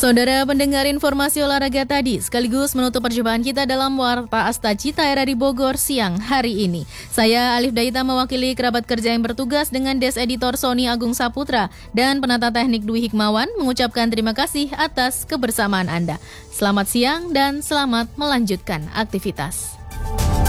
Saudara pendengar, informasi olahraga tadi sekaligus menutup perjumpaan kita dalam Warta Asta Cita RRI Bogor siang hari ini. Saya Alif Daita mewakili kerabat kerja yang bertugas dengan Des Editor Sony Agung Saputra dan penata teknik Dwi Hikmawan mengucapkan terima kasih atas kebersamaan Anda. Selamat siang dan selamat melanjutkan aktivitas.